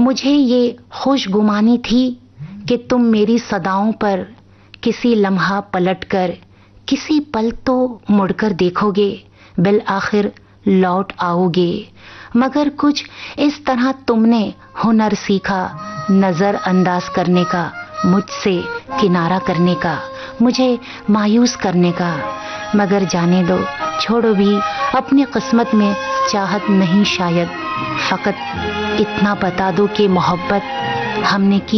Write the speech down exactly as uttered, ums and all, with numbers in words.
मुझे ये खुशगुमानी थी कि तुम मेरी सदाओं पर किसी लम्हा पलटकर किसी पल तो मुड़कर देखोगे, बिल आखिर लौट आओगे। मगर कुछ इस तरह तुमने हुनर सीखा नजर अंदाज करने का, मुझसे किनारा करने का, मुझे मायूस करने का। मगर जाने दो, छोड़ो भी, अपनी किस्मत में चाहत नहीं शायद। फकत इतना बता दो कि मोहब्बत हमने की